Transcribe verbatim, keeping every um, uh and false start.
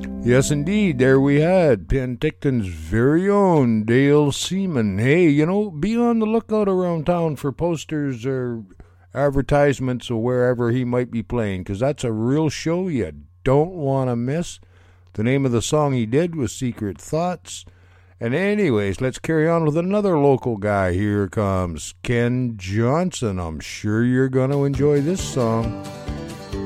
Yes, indeed. There we had Penticton's very own Dale Seaman. Hey, you know, be on the lookout around town for posters or advertisements or wherever he might be playing, because that's a real show you don't want to miss. The name of the song he did was Secret Thoughts. And anyways, let's carry on with another local guy. Here comes Ken Johnson. I'm sure you're going to enjoy this song.